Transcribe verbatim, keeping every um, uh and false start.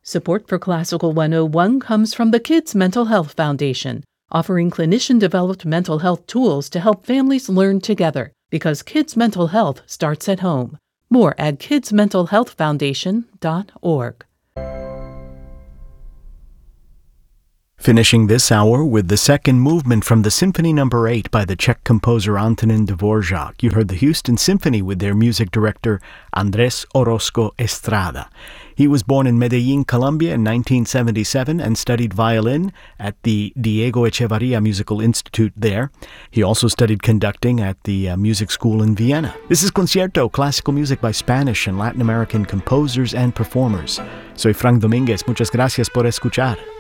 Support for Classical one oh one comes from the Kids Mental Health Foundation, offering clinician-developed mental health tools to help families learn together, because kids' mental health starts at home. More at kids mental health foundation dot org. Finishing this hour with the second movement from the Symphony Number eight by the Czech composer Antonin Dvorak. You heard the Houston Symphony with their music director Andrés Orozco Estrada. He was born in Medellin, Colombia in nineteen seventy-seven and studied violin at the Diego Echevarria Musical Institute there. He also studied conducting at the uh, music school in Vienna. This is Concierto, classical music by Spanish and Latin American composers and performers. Soy Frank Domínguez. Muchas gracias por escuchar.